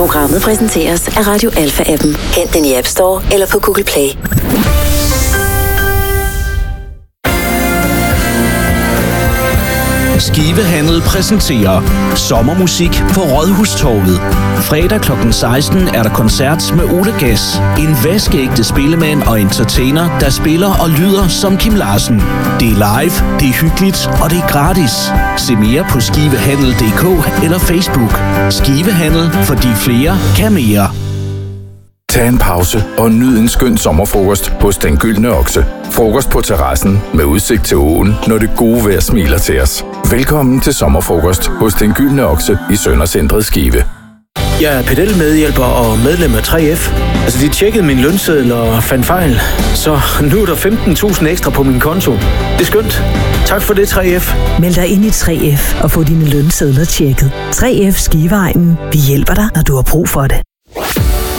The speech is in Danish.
Programmet præsenteres af Radio Alpha-appen. Hent den i App Store eller på Google Play. Skivehandel præsenterer sommermusik på Rådhustorvet. Fredag kl. 16 er der koncert med Ole Gass. En vaskeægte spillemand og entertainer, der spiller og lyder som Kim Larsen. Det er live, det er hyggeligt og det er gratis. Se mere på skivehandel.dk eller Facebook. Skivehandel, fordi flere kan mere. Tag en pause og nyd en skøn sommerfrokost hos Den Gyldne Okse. Frokost på terrassen med udsigt til åen, når det gode vejr smiler til os. Velkommen til sommerfrokost hos Den Gyldne Okse i Søndercentret Skive. Jeg er pedelmedhjælper og medlem af 3F. De tjekkede min lønseddel og fandt fejl. Så nu er der 15.000 ekstra på min konto. Det er skønt. Tak for det, 3F. Meld dig ind i 3F og få dine lønsedler tjekket. 3F Skiveegnen. Vi hjælper dig, når du har brug for det.